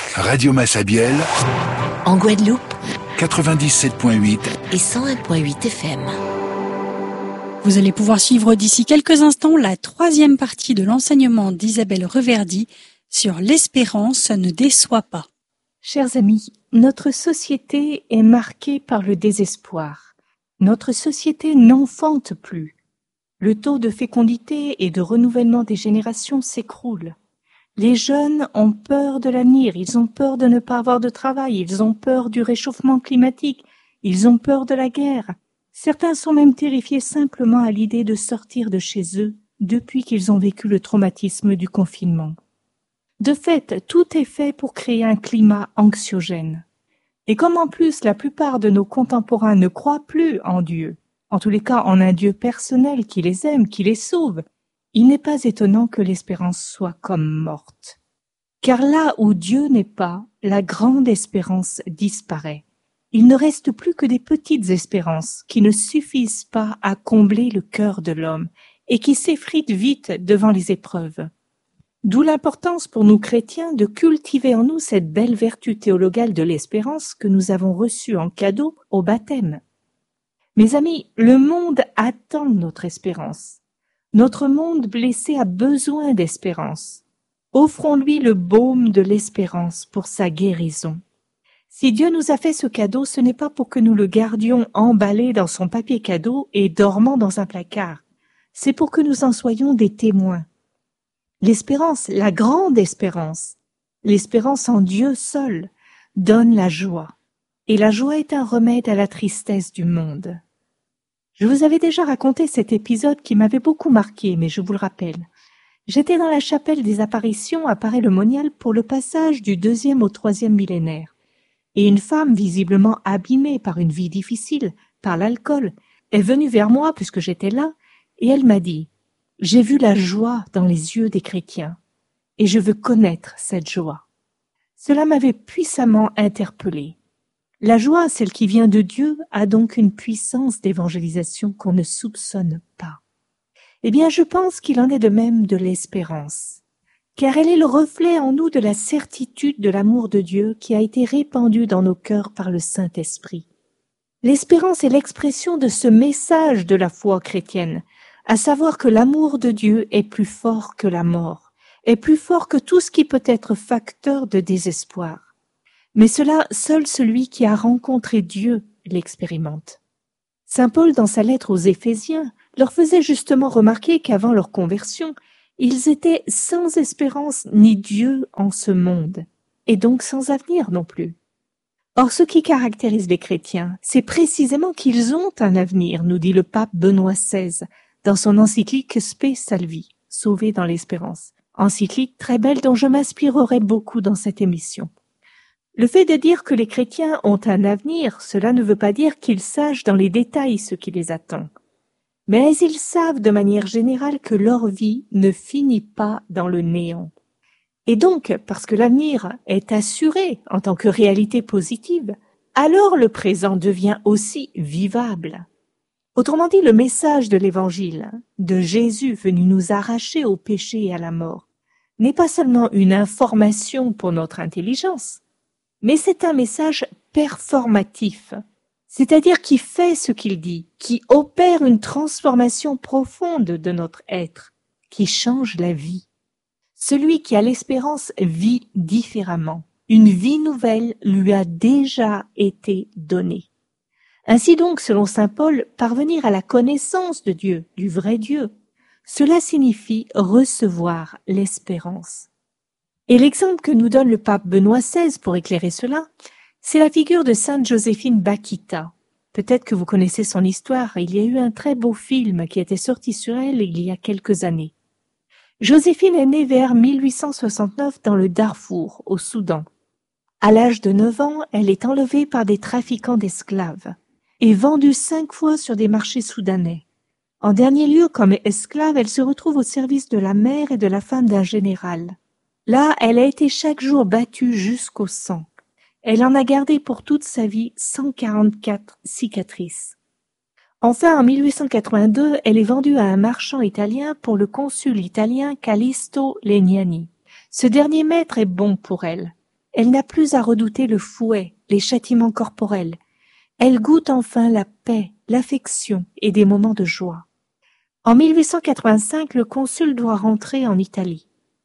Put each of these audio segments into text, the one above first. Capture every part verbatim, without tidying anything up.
Radio Massabielle, en Guadeloupe, quatre-vingt-dix-sept virgule huit et cent un virgule huit F M. Vous allez pouvoir suivre d'ici quelques instants la troisième partie de l'enseignement d'Isabelle Reverdy sur l'espérance ne déçoit pas. Chers amis, notre société est marquée par le désespoir. Notre société n'enfante plus. Le taux de fécondité et de renouvellement des générations s'écroule. Les jeunes ont peur de l'avenir, ils ont peur de ne pas avoir de travail, ils ont peur du réchauffement climatique, ils ont peur de la guerre. Certains sont même terrifiés simplement à l'idée de sortir de chez eux depuis qu'ils ont vécu le traumatisme du confinement. De fait, tout est fait pour créer un climat anxiogène. Et comme en plus la plupart de nos contemporains ne croient plus en Dieu, en tous les cas en un Dieu personnel qui les aime, qui les sauve, il n'est pas étonnant que l'espérance soit comme morte. Car là où Dieu n'est pas, la grande espérance disparaît. Il ne reste plus que des petites espérances qui ne suffisent pas à combler le cœur de l'homme et qui s'effritent vite devant les épreuves. D'où l'importance pour nous chrétiens de cultiver en nous cette belle vertu théologale de l'espérance que nous avons reçue en cadeau au baptême. Mes amis, le monde attend notre espérance. Notre monde blessé a besoin d'espérance. Offrons-lui le baume de l'espérance pour sa guérison. Si Dieu nous a fait ce cadeau, ce n'est pas pour que nous le gardions emballé dans son papier cadeau et dormant dans un placard. C'est pour que nous en soyons des témoins. L'espérance, la grande espérance, l'espérance en Dieu seul, donne la joie. Et la joie est un remède à la tristesse du monde. Je vous avais déjà raconté cet épisode qui m'avait beaucoup marqué, mais je vous le rappelle. J'étais dans la chapelle des apparitions à Paray-le-Monial pour le passage du deuxième au troisième millénaire. Et une femme visiblement abîmée par une vie difficile, par l'alcool, est venue vers moi puisque j'étais là, et elle m'a dit « J'ai vu la joie dans les yeux des chrétiens, et je veux connaître cette joie. » Cela m'avait puissamment interpellée. La joie, celle qui vient de Dieu, a donc une puissance d'évangélisation qu'on ne soupçonne pas. Eh bien, je pense qu'il en est de même de l'espérance, car elle est le reflet en nous de la certitude de l'amour de Dieu qui a été répandu dans nos cœurs par le Saint-Esprit. L'espérance est l'expression de ce message de la foi chrétienne, à savoir que l'amour de Dieu est plus fort que la mort, est plus fort que tout ce qui peut être facteur de désespoir. Mais cela, seul celui qui a rencontré Dieu l'expérimente. Saint Paul, dans sa lettre aux Éphésiens, leur faisait justement remarquer qu'avant leur conversion, ils étaient sans espérance ni Dieu en ce monde, et donc sans avenir non plus. Or, ce qui caractérise les chrétiens, c'est précisément qu'ils ont un avenir, nous dit le pape Benoît seize, dans son encyclique Spe Salvi, Sauvé dans l'espérance, encyclique très belle dont je m'inspirerai beaucoup dans cette émission. Le fait de dire que les chrétiens ont un avenir, cela ne veut pas dire qu'ils sachent dans les détails ce qui les attend. Mais ils savent de manière générale que leur vie ne finit pas dans le néant. Et donc, parce que l'avenir est assuré en tant que réalité positive, alors le présent devient aussi vivable. Autrement dit, le message de l'Évangile, de Jésus venu nous arracher au péché et à la mort, n'est pas seulement une information pour notre intelligence, mais c'est un message performatif, c'est-à-dire qui fait ce qu'il dit, qui opère une transformation profonde de notre être, qui change la vie. Celui qui a l'espérance vit différemment. Une vie nouvelle lui a déjà été donnée. Ainsi donc, selon saint Paul, parvenir à la connaissance de Dieu, du vrai Dieu, cela signifie recevoir l'espérance. Et l'exemple que nous donne le pape Benoît seize pour éclairer cela, c'est la figure de sainte Joséphine Bakhita. Peut-être que vous connaissez son histoire, il y a eu un très beau film qui était sorti sur elle il y a quelques années. Joséphine est née vers mille huit cent soixante-neuf dans le Darfour, au Soudan. À l'âge de neuf ans, elle est enlevée par des trafiquants d'esclaves et vendue cinq fois sur des marchés soudanais. En dernier lieu, comme esclave, elle se retrouve au service de la mère et de la femme d'un général. Là, elle a été chaque jour battue jusqu'au sang. Elle en a gardé pour toute sa vie cent quarante-quatre cicatrices. Enfin, en mille huit cent quatre-vingt-deux, elle est vendue à un marchand italien pour le consul italien Callisto Legnani. Ce dernier maître est bon pour elle. Elle n'a plus à redouter le fouet, les châtiments corporels. Elle goûte enfin la paix, l'affection et des moments de joie. En mille huit cent quatre-vingt-cinq, le consul doit rentrer en Italie.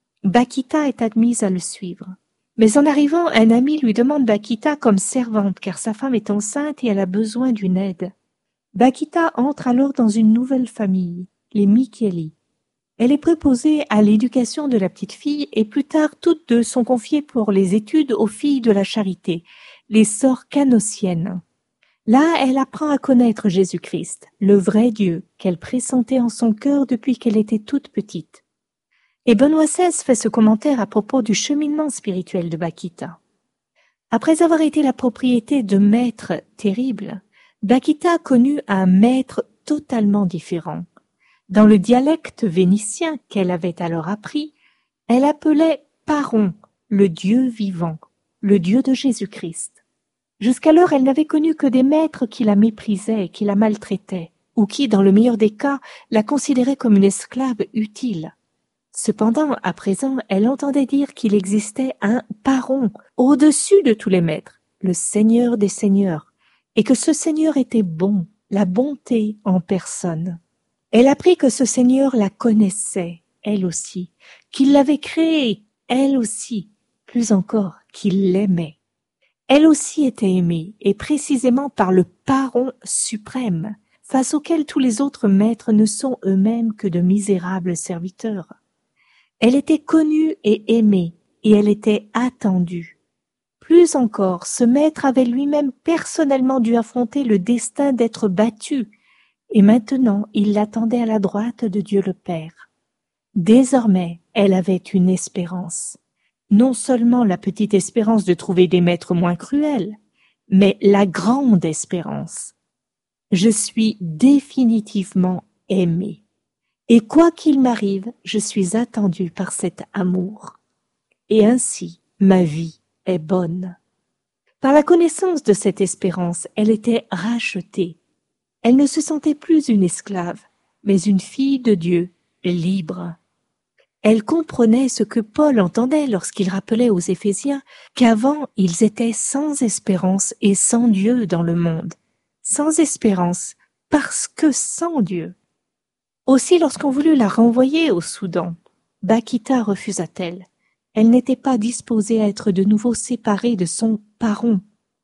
Bakita est admise à le suivre. Mais en arrivant, un ami lui demande Bakita comme servante car sa femme est enceinte et elle a besoin d'une aide. Bakita entre alors dans une nouvelle famille, les Micheli. Elle est préposée à l'éducation de la petite fille et plus tard toutes deux sont confiées pour les études aux filles de la charité, les sœurs canossiennes. Là, elle apprend à connaître Jésus-Christ, le vrai Dieu, qu'elle pressentait en son cœur depuis qu'elle était toute petite. Et Benoît seize fait ce commentaire à propos du cheminement spirituel de Bakita. Après avoir été la propriété de maîtres terribles, Bakita connut un maître totalement différent. Dans le dialecte vénitien qu'elle avait alors appris, elle appelait Paron, le Dieu vivant, le Dieu de Jésus-Christ. Jusqu'alors, elle n'avait connu que des maîtres qui la méprisaient, qui la maltraitaient, ou qui, dans le meilleur des cas, la considéraient comme une esclave utile. Cependant, à présent, elle entendait dire qu'il existait un Paron, au-dessus de tous les maîtres, le Seigneur des Seigneurs, et que ce Seigneur était bon, la bonté en personne. Elle apprit que ce Seigneur la connaissait, elle aussi, qu'il l'avait créée, elle aussi, plus encore, qu'il l'aimait. Elle aussi était aimée, et précisément par le Paron suprême, face auquel tous les autres maîtres ne sont eux-mêmes que de misérables serviteurs. Elle était connue et aimée, et elle était attendue. Plus encore, ce maître avait lui-même personnellement dû affronter le destin d'être battu, et maintenant il l'attendait à la droite de Dieu le Père. Désormais, elle avait une espérance. Non seulement la petite espérance de trouver des maîtres moins cruels, mais la grande espérance. Je suis définitivement aimée. Et quoi qu'il m'arrive, je suis attendue par cet amour. Et ainsi, ma vie est bonne. Par la connaissance de cette espérance, elle était rachetée. Elle ne se sentait plus une esclave, mais une fille de Dieu, libre. Elle comprenait ce que Paul entendait lorsqu'il rappelait aux Éphésiens qu'avant ils étaient sans espérance et sans Dieu dans le monde. Sans espérance, parce que sans Dieu. Aussi, lorsqu'on voulut la renvoyer au Soudan, Bakita refusa-t-elle. Elle n'était pas disposée à être de nouveau séparée de son Paron.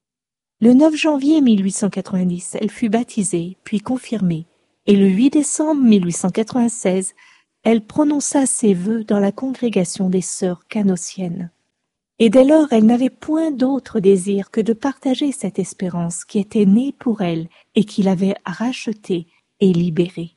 Le neuf janvier mille huit cent quatre-vingt-dix, elle fut baptisée, puis confirmée, et le huit décembre mille huit cent quatre-vingt-seize, elle prononça ses vœux dans la congrégation des sœurs canossiennes. Et dès lors, elle n'avait point d'autre désir que de partager cette espérance qui était née pour elle et qui l'avait rachetée et libérée.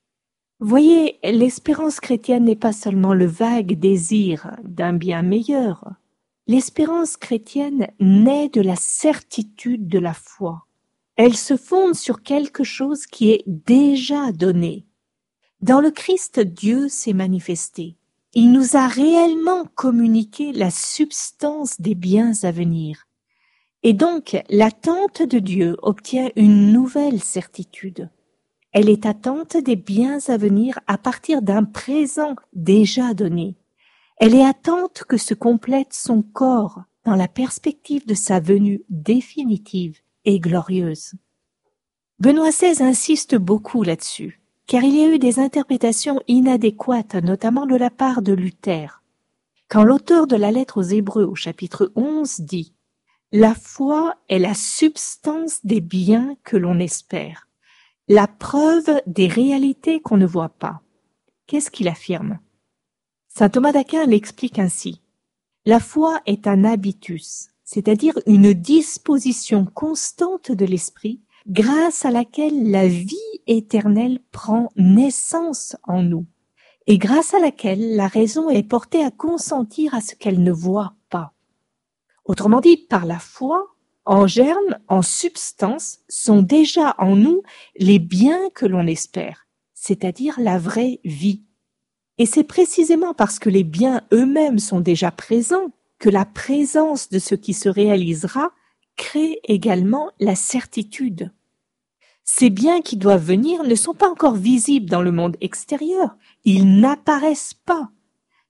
Voyez, l'espérance chrétienne n'est pas seulement le vague désir d'un bien meilleur. L'espérance chrétienne naît de la certitude de la foi. Elle se fonde sur quelque chose qui est déjà donné. Dans le Christ, Dieu s'est manifesté. Il nous a réellement communiqué la substance des biens à venir. Et donc, l'attente de Dieu obtient une nouvelle certitude. Elle est attente des biens à venir à partir d'un présent déjà donné. Elle est attente que se complète son corps dans la perspective de sa venue définitive et glorieuse. Benoît seize insiste beaucoup là-dessus, car il y a eu des interprétations inadéquates, notamment de la part de Luther. Quand l'auteur de la lettre aux Hébreux au chapitre onze dit « La foi est la substance des biens que l'on espère ». La preuve des réalités qu'on ne voit pas. Qu'est-ce qu'il affirme? Saint Thomas d'Aquin l'explique ainsi. La foi est un habitus, c'est-à-dire une disposition constante de l'esprit grâce à laquelle la vie éternelle prend naissance en nous et grâce à laquelle la raison est portée à consentir à ce qu'elle ne voit pas. Autrement dit, par la foi, en germe, en substance, sont déjà en nous les biens que l'on espère, c'est-à-dire la vraie vie. Et c'est précisément parce que les biens eux-mêmes sont déjà présents que la présence de ce qui se réalisera crée également la certitude. Ces biens qui doivent venir ne sont pas encore visibles dans le monde extérieur, ils n'apparaissent pas.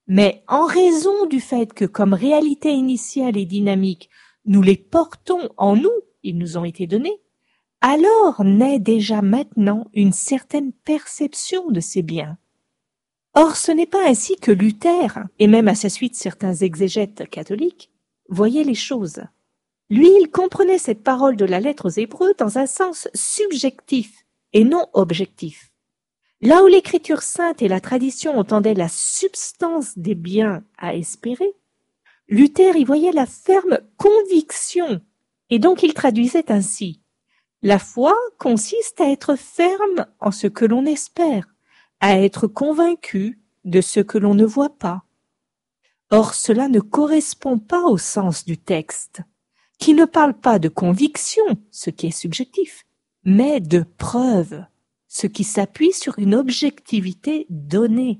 Mais en raison du fait que comme réalité initiale et dynamique, nous les portons en nous, ils nous ont été donnés, alors naît déjà maintenant une certaine perception de ces biens. Or, ce n'est pas ainsi que Luther, et même à sa suite certains exégètes catholiques, voyaient les choses. Lui, il comprenait cette parole de la lettre aux Hébreux dans un sens subjectif et non objectif. Là où l'Écriture sainte et la tradition entendaient la substance des biens à espérer, Luther y voyait la ferme conviction, et donc il traduisait ainsi. La foi consiste à être ferme en ce que l'on espère, à être convaincu de ce que l'on ne voit pas. Or, cela ne correspond pas au sens du texte, qui ne parle pas de conviction, ce qui est subjectif, mais de preuve, ce qui s'appuie sur une objectivité donnée.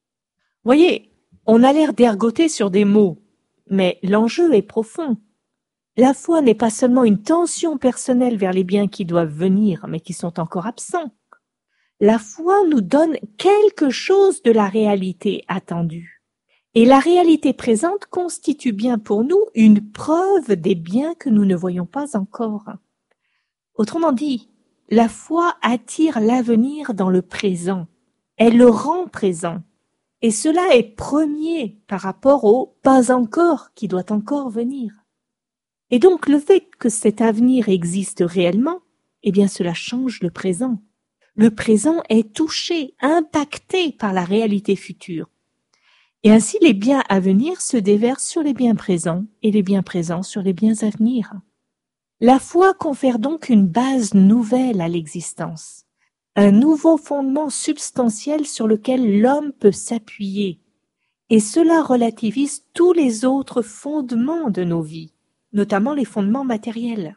Voyez, on a l'air d'ergoter sur des mots, mais l'enjeu est profond. La foi n'est pas seulement une tension personnelle vers les biens qui doivent venir, mais qui sont encore absents. La foi nous donne quelque chose de la réalité attendue. Et la réalité présente constitue bien pour nous une preuve des biens que nous ne voyons pas encore. Autrement dit, la foi attire l'avenir dans le présent. Elle le rend présent. Et cela est premier par rapport au pas encore qui doit encore venir. Et donc le fait que cet avenir existe réellement, eh bien cela change le présent. Le présent est touché, impacté par la réalité future. Et ainsi les biens à venir se déversent sur les biens présents et les biens présents sur les biens à venir. La foi confère donc une base nouvelle à l'existence, un nouveau fondement substantiel sur lequel l'homme peut s'appuyer, et cela relativise tous les autres fondements de nos vies, notamment les fondements matériels.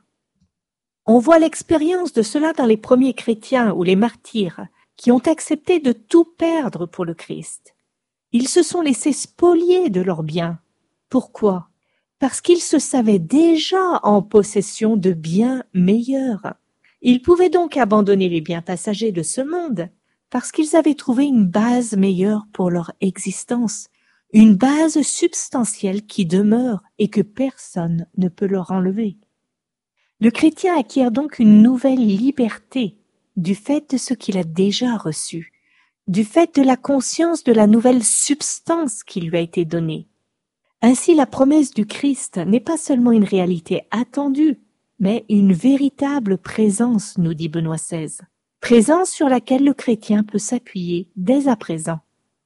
On voit l'expérience de cela dans les premiers chrétiens ou les martyrs qui ont accepté de tout perdre pour le Christ. Ils se sont laissés spolier de leurs biens. Pourquoi ? Parce qu'ils se savaient déjà en possession de biens meilleurs. Ils pouvaient donc abandonner les biens passagers de ce monde parce qu'ils avaient trouvé une base meilleure pour leur existence, une base substantielle qui demeure et que personne ne peut leur enlever. Le chrétien acquiert donc une nouvelle liberté du fait de ce qu'il a déjà reçu, du fait de la conscience de la nouvelle substance qui lui a été donnée. Ainsi, la promesse du Christ n'est pas seulement une réalité attendue, mais une véritable présence, nous dit Benoît seize, présence sur laquelle le chrétien peut s'appuyer dès à présent.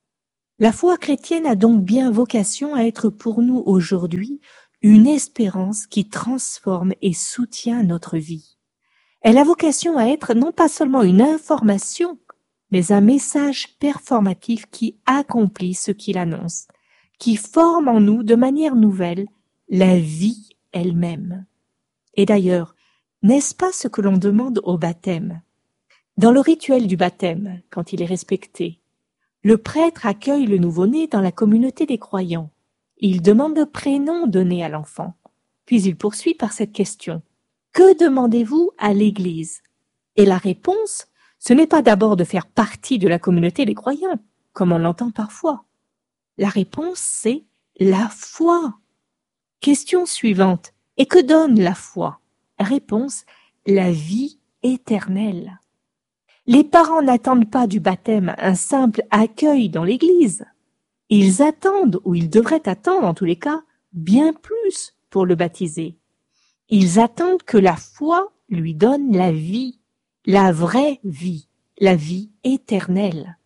La foi chrétienne a donc bien vocation à être pour nous aujourd'hui une espérance qui transforme et soutient notre vie. Elle a vocation à être non pas seulement une information, mais un message performatif qui accomplit ce qu'il annonce, qui forme en nous de manière nouvelle la vie elle-même. Et d'ailleurs, n'est-ce pas ce que l'on demande au baptême ? Dans le rituel du baptême, quand il est respecté, le prêtre accueille le nouveau-né dans la communauté des croyants. Il demande le prénom donné à l'enfant. Puis il poursuit par cette question. Que demandez-vous à l'Église ? Et la réponse, ce n'est pas d'abord de faire partie de la communauté des croyants, comme on l'entend parfois. La réponse, c'est la foi. Question suivante. Et que donne la foi ? Réponse, la vie éternelle. Les parents n'attendent pas du baptême un simple accueil dans l'Église. Ils attendent, ou ils devraient attendre en tous les cas, bien plus pour le baptiser. Ils attendent que la foi lui donne la vie, la vraie vie, la vie éternelle.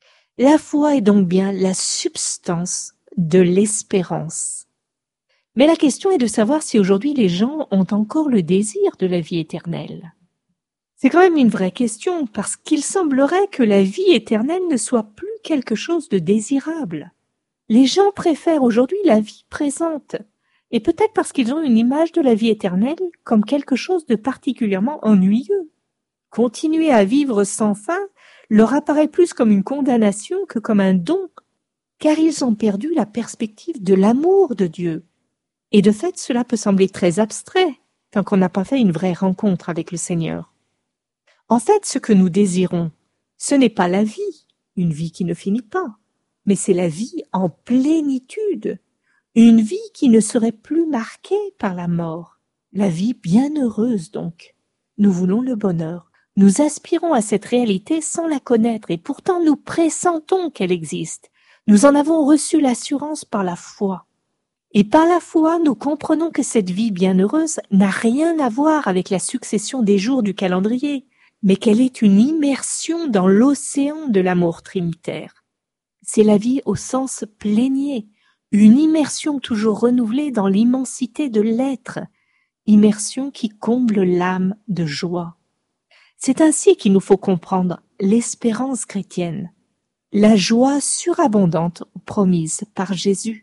La foi est donc bien la substance de l'espérance. Mais la question est de savoir si aujourd'hui les gens ont encore le désir de la vie éternelle. C'est quand même une vraie question, parce qu'il semblerait que la vie éternelle ne soit plus quelque chose de désirable. Les gens préfèrent aujourd'hui la vie présente, et peut-être parce qu'ils ont une image de la vie éternelle comme quelque chose de particulièrement ennuyeux. Continuer à vivre sans fin leur apparaît plus comme une condamnation que comme un don, car ils ont perdu la perspective de l'amour de Dieu. Et de fait, cela peut sembler très abstrait, tant qu'on n'a pas fait une vraie rencontre avec le Seigneur. En fait, ce que nous désirons, ce n'est pas la vie, une vie qui ne finit pas, mais c'est la vie en plénitude, une vie qui ne serait plus marquée par la mort, la vie bienheureuse donc. Nous voulons le bonheur, nous aspirons à cette réalité sans la connaître et pourtant nous pressentons qu'elle existe. Nous en avons reçu l'assurance par la foi. Et par la foi, nous comprenons que cette vie bienheureuse n'a rien à voir avec la succession des jours du calendrier, mais qu'elle est une immersion dans l'océan de l'amour trinitaire. C'est la vie au sens plénier, une immersion toujours renouvelée dans l'immensité de l'être, immersion qui comble l'âme de joie. C'est ainsi qu'il nous faut comprendre l'espérance chrétienne, la joie surabondante promise par Jésus.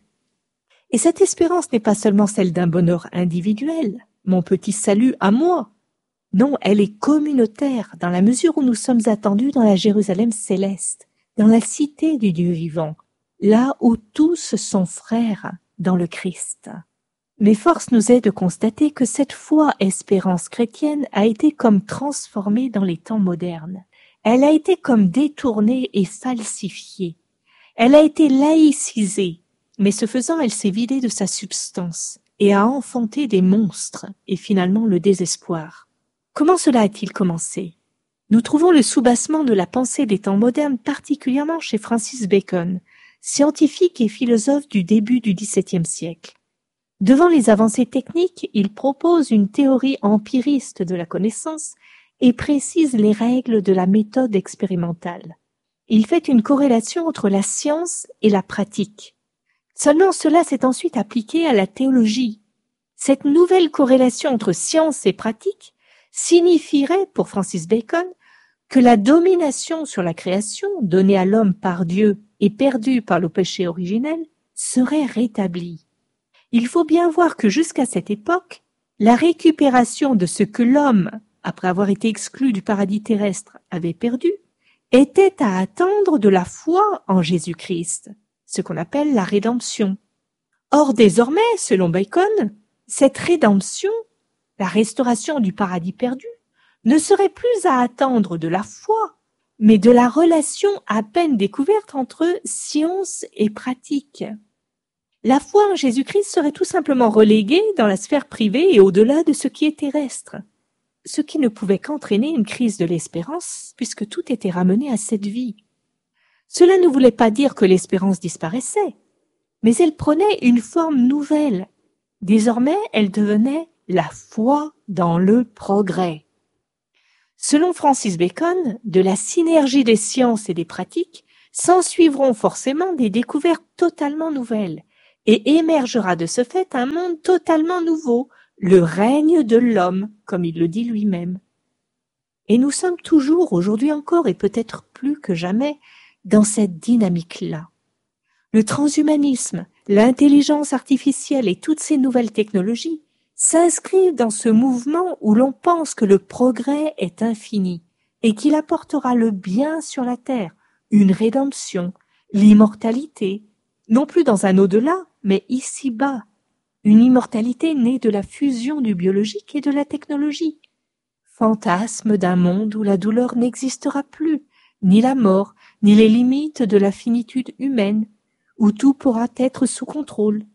Et cette espérance n'est pas seulement celle d'un bonheur individuel, mon petit salut à moi. Non, elle est communautaire dans la mesure où nous sommes attendus dans la Jérusalem céleste, dans la cité du Dieu vivant, là où tous sont frères dans le Christ. Mais force nous est de constater que cette foi espérance chrétienne a été comme transformée dans les temps modernes. Elle a été comme détournée et falsifiée. Elle a été laïcisée. Mais ce faisant, elle s'est vidée de sa substance et a enfanté des monstres et finalement le désespoir. Comment cela a-t-il commencé? Nous trouvons le soubassement de la pensée des temps modernes particulièrement chez Francis Bacon, scientifique et philosophe du début du dix-septième siècle. Devant les avancées techniques, il propose une théorie empiriste de la connaissance et précise les règles de la méthode expérimentale. Il fait une corrélation entre la science et la pratique. Seulement cela s'est ensuite appliqué à la théologie. Cette nouvelle corrélation entre science et pratique signifierait, pour Francis Bacon, que la domination sur la création donnée à l'homme par Dieu et perdue par le péché originel serait rétablie. Il faut bien voir que jusqu'à cette époque, la récupération de ce que l'homme, après avoir été exclu du paradis terrestre, avait perdu, était à attendre de la foi en Jésus-Christ, ce qu'on appelle la rédemption. Or, désormais, selon Bacon, cette rédemption, la restauration du paradis perdu, ne serait plus à attendre de la foi, mais de la relation à peine découverte entre science et pratique. La foi en Jésus-Christ serait tout simplement reléguée dans la sphère privée et au-delà de ce qui est terrestre, ce qui ne pouvait qu'entraîner une crise de l'espérance, puisque tout était ramené à cette vie. Cela ne voulait pas dire que l'espérance disparaissait, mais elle prenait une forme nouvelle. Désormais, elle devenait la foi dans le progrès. Selon Francis Bacon, de la synergie des sciences et des pratiques s'ensuivront forcément des découvertes totalement nouvelles, et émergera de ce fait un monde totalement nouveau, le règne de l'homme, comme il le dit lui-même. Et nous sommes toujours, aujourd'hui encore, et peut-être plus que jamais, dans cette dynamique-là. Le transhumanisme, l'intelligence artificielle et toutes ces nouvelles technologies s'inscrivent dans ce mouvement où l'on pense que le progrès est infini et qu'il apportera le bien sur la terre, une rédemption, l'immortalité, non plus dans un au-delà, mais ici-bas, une immortalité née de la fusion du biologique et de la technologie. Fantasme d'un monde où la douleur n'existera plus, ni la mort, ni les limites de la finitude humaine, où tout pourra être sous contrôle.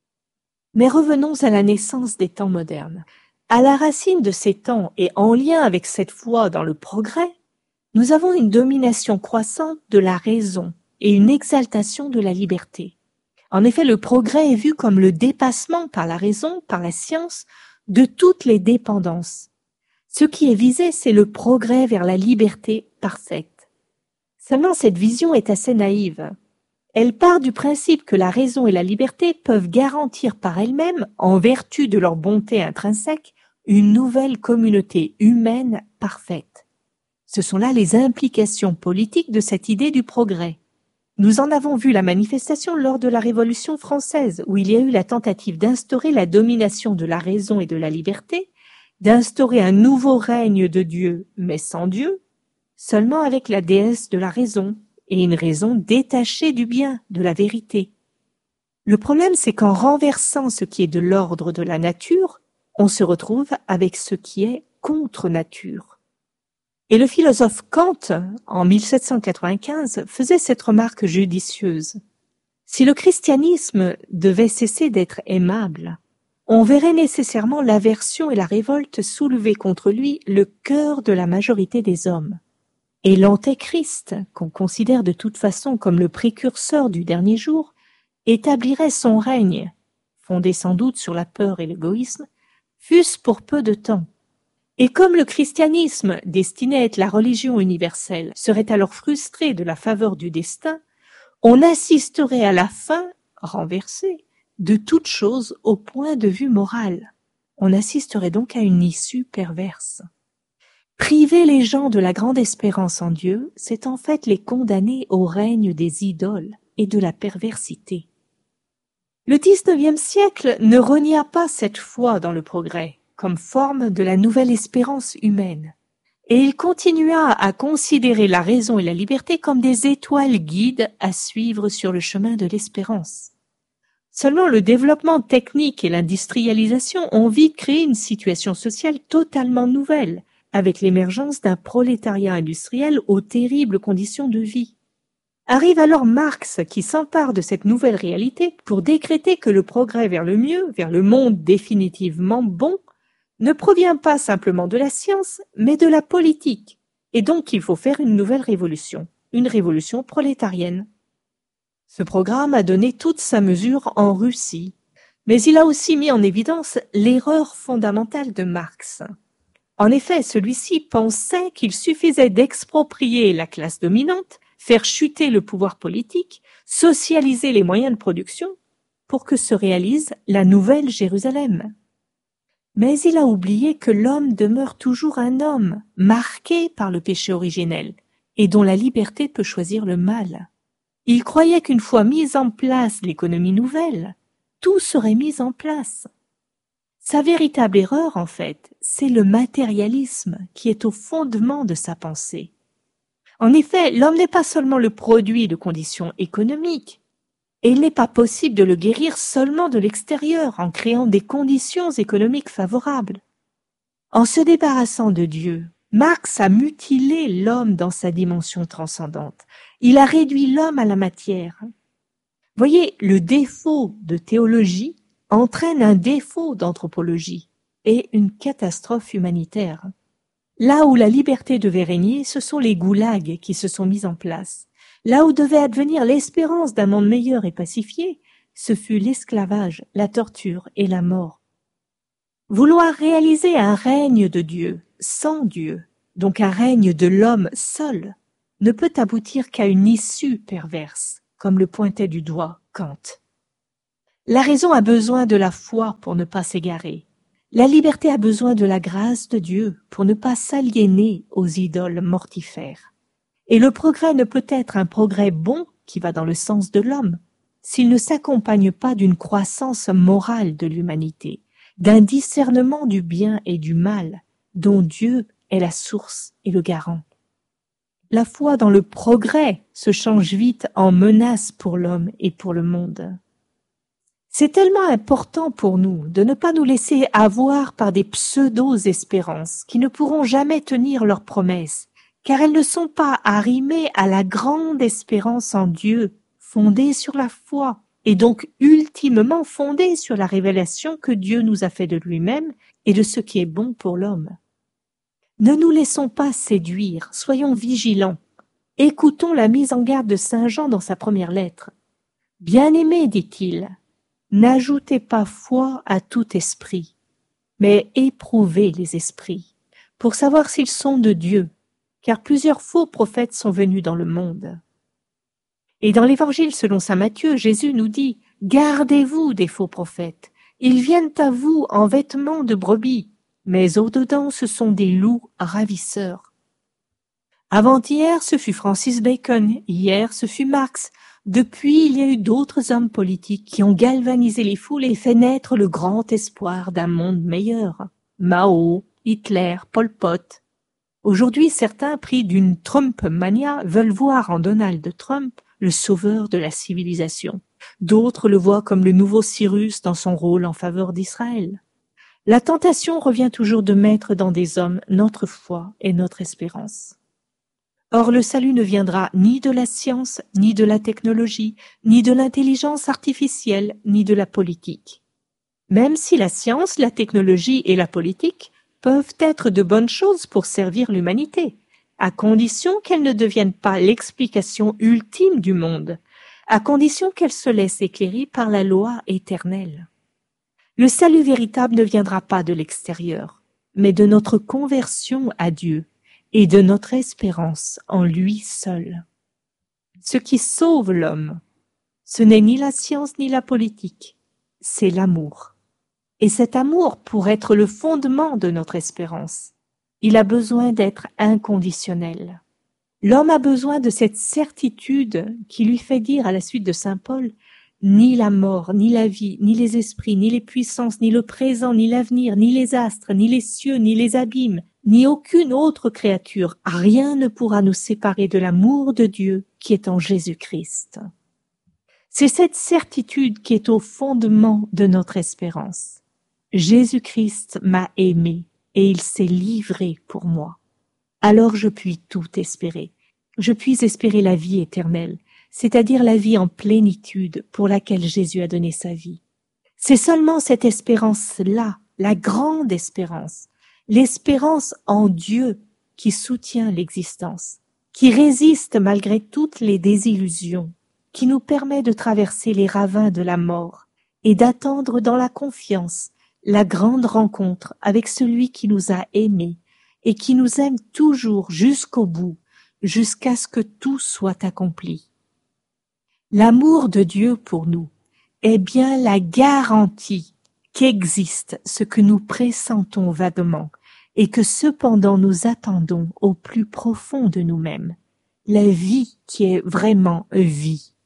Mais revenons à la naissance des temps modernes. À la racine de ces temps et en lien avec cette foi dans le progrès, nous avons une domination croissante de la raison et une exaltation de la liberté. En effet, le progrès est vu comme le dépassement par la raison, par la science, de toutes les dépendances. Ce qui est visé, c'est le progrès vers la liberté parfaite. Seulement, cette vision est assez naïve. Elle part du principe que la raison et la liberté peuvent garantir par elles-mêmes, en vertu de leur bonté intrinsèque, une nouvelle communauté humaine parfaite. Ce sont là les implications politiques de cette idée du progrès. Nous en avons vu la manifestation lors de la Révolution française, où il y a eu la tentative d'instaurer la domination de la raison et de la liberté, d'instaurer un nouveau règne de Dieu, mais sans Dieu, seulement avec la déesse de la raison, et une raison détachée du bien, de la vérité. Le problème, c'est qu'en renversant ce qui est de l'ordre de la nature, on se retrouve avec ce qui est contre nature. Et le philosophe Kant, en mille sept cent quatre-vingt-quinze, faisait cette remarque judicieuse. Si le christianisme devait cesser d'être aimable, on verrait nécessairement l'aversion et la révolte soulever contre lui le cœur de la majorité des hommes. Et l'antéchrist, qu'on considère de toute façon comme le précurseur du dernier jour, établirait son règne, fondé sans doute sur la peur et l'égoïsme, fût-ce pour peu de temps. Et comme le christianisme, destiné à être la religion universelle, serait alors frustré de la faveur du destin, on assisterait à la fin, renversée, de toute chose au point de vue moral. On assisterait donc à une issue perverse. Priver les gens de la grande espérance en Dieu, c'est en fait les condamner au règne des idoles et de la perversité. Le dix-neuvième siècle ne renia pas cette foi dans le progrès, comme forme de la nouvelle espérance humaine. Et il continua à considérer la raison et la liberté comme des étoiles guides à suivre sur le chemin de l'espérance. Seulement le développement technique et l'industrialisation ont vite créé une situation sociale totalement nouvelle, avec l'émergence d'un prolétariat industriel aux terribles conditions de vie. Arrive alors Marx qui s'empare de cette nouvelle réalité pour décréter que le progrès vers le mieux, vers le monde définitivement bon, ne provient pas simplement de la science, mais de la politique, et donc il faut faire une nouvelle révolution, une révolution prolétarienne. Ce programme a donné toute sa mesure en Russie, mais il a aussi mis en évidence l'erreur fondamentale de Marx. En effet, celui-ci pensait qu'il suffisait d'exproprier la classe dominante, faire chuter le pouvoir politique, socialiser les moyens de production, pour que se réalise la nouvelle Jérusalem. Mais il a oublié que l'homme demeure toujours un homme, marqué par le péché originel, et dont la liberté peut choisir le mal. Il croyait qu'une fois mise en place l'économie nouvelle, tout serait mis en place. Sa véritable erreur, en fait, c'est le matérialisme qui est au fondement de sa pensée. En effet, l'homme n'est pas seulement le produit de conditions économiques, et il n'est pas possible de le guérir seulement de l'extérieur en créant des conditions économiques favorables. En se débarrassant de Dieu, Marx a mutilé l'homme dans sa dimension transcendante. Il a réduit l'homme à la matière. Voyez, le défaut de théologie entraîne un défaut d'anthropologie et une catastrophe humanitaire. Là où la liberté devait régner, ce sont les goulags qui se sont mis en place. Là où devait advenir l'espérance d'un monde meilleur et pacifié, ce fut l'esclavage, la torture et la mort. Vouloir réaliser un règne de Dieu sans Dieu, donc un règne de l'homme seul, ne peut aboutir qu'à une issue perverse, comme le pointait du doigt Kant. La raison a besoin de la foi pour ne pas s'égarer. La liberté a besoin de la grâce de Dieu pour ne pas s'aliéner aux idoles mortifères. Et le progrès ne peut être un progrès bon qui va dans le sens de l'homme s'il ne s'accompagne pas d'une croissance morale de l'humanité, d'un discernement du bien et du mal dont Dieu est la source et le garant. La foi dans le progrès se change vite en menace pour l'homme et pour le monde. C'est tellement important pour nous de ne pas nous laisser avoir par des pseudo-espérances qui ne pourront jamais tenir leurs promesses, car elles ne sont pas arrimées à la grande espérance en Dieu, fondée sur la foi, et donc ultimement fondée sur la révélation que Dieu nous a fait de lui-même et de ce qui est bon pour l'homme. Ne nous laissons pas séduire, soyons vigilants. Écoutons la mise en garde de saint Jean dans sa première lettre. « Bien-aimés, dit-il, n'ajoutez pas foi à tout esprit, mais éprouvez les esprits, pour savoir s'ils sont de Dieu, car plusieurs faux prophètes sont venus dans le monde. » Et dans l'Évangile selon saint Matthieu, Jésus nous dit « Gardez-vous des faux prophètes, ils viennent à vous en vêtements de brebis, mais au-dedans ce sont des loups ravisseurs. » Avant-hier, ce fut Francis Bacon, hier, ce fut Marx. Depuis, il y a eu d'autres hommes politiques qui ont galvanisé les foules et fait naître le grand espoir d'un monde meilleur. Mao, Hitler, Pol Pot. Aujourd'hui, certains, pris d'une Trump-mania, veulent voir en Donald Trump le sauveur de la civilisation. D'autres le voient comme le nouveau Cyrus dans son rôle en faveur d'Israël. La tentation revient toujours de mettre dans des hommes notre foi et notre espérance. Or le salut ne viendra ni de la science, ni de la technologie, ni de l'intelligence artificielle, ni de la politique. Même si la science, la technologie et la politique peuvent être de bonnes choses pour servir l'humanité, à condition qu'elles ne deviennent pas l'explication ultime du monde, à condition qu'elles se laissent éclairer par la loi éternelle. Le salut véritable ne viendra pas de l'extérieur, mais de notre conversion à Dieu et de notre espérance en lui seul. Ce qui sauve l'homme, ce n'est ni la science ni la politique, c'est l'amour. Et cet amour, pour être le fondement de notre espérance, il a besoin d'être inconditionnel. L'homme a besoin de cette certitude qui lui fait dire à la suite de saint Paul, ni la mort, ni la vie, ni les esprits, ni les puissances, ni le présent, ni l'avenir, ni les astres, ni les cieux, ni les abîmes, ni aucune autre créature, rien ne pourra nous séparer de l'amour de Dieu qui est en Jésus-Christ. C'est cette certitude qui est au fondement de notre espérance. Jésus-Christ m'a aimé et il s'est livré pour moi. Alors je puis tout espérer. Je puis espérer la vie éternelle, c'est-à-dire la vie en plénitude pour laquelle Jésus a donné sa vie. C'est seulement cette espérance-là, la grande espérance, l'espérance en Dieu qui soutient l'existence, qui résiste malgré toutes les désillusions, qui nous permet de traverser les ravins de la mort et d'attendre dans la confiance la grande rencontre avec celui qui nous a aimés et qui nous aime toujours jusqu'au bout, jusqu'à ce que tout soit accompli. L'amour de Dieu pour nous est bien la garantie qu'existe ce que nous pressentons vaguement et que cependant nous attendons au plus profond de nous-mêmes, la vie qui est vraiment vie.